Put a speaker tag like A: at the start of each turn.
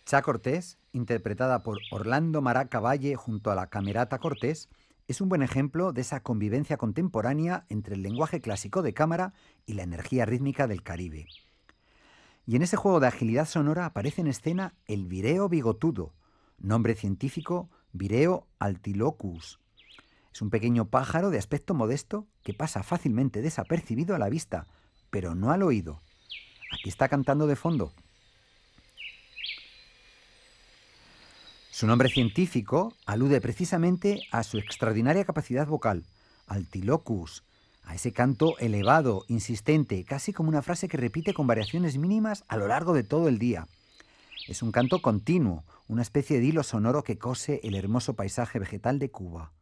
A: Cha Cortés, interpretada por Orlando Maraca Valle junto a la Camerata Cortés, es un buen ejemplo de esa convivencia contemporánea entre el lenguaje clásico de cámara y la energía rítmica del Caribe. Y en ese juego de agilidad sonora aparece en escena el vireo bigotudo, nombre científico Vireo altilocus. Es un pequeño pájaro de aspecto modesto que pasa fácilmente desapercibido a la vista, pero no al oído. Aquí está cantando de fondo. Su nombre científico alude precisamente a su extraordinaria capacidad vocal, altilocus, a ese canto elevado, insistente, casi como una frase que repite con variaciones mínimas a lo largo de todo el día. Es un canto continuo, una especie de hilo sonoro que cose el hermoso paisaje vegetal de Cuba.